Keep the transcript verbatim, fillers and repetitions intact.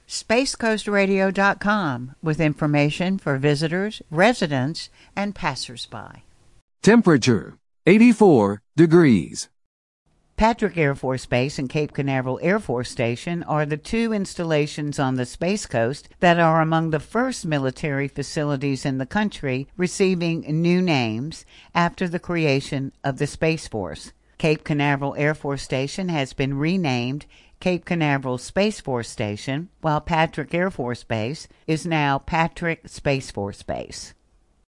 space coast radio dot com with information for visitors, residents, and passersby. Temperature, eighty-four degrees. Patrick Air Force Base and Cape Canaveral Air Force Station are the two installations on the Space Coast that are among the first military facilities in the country receiving new names after the creation of the Space Force. Cape Canaveral Air Force Station has been renamed Cape Canaveral Space Force Station, while Patrick Air Force Base is now Patrick Space Force Base.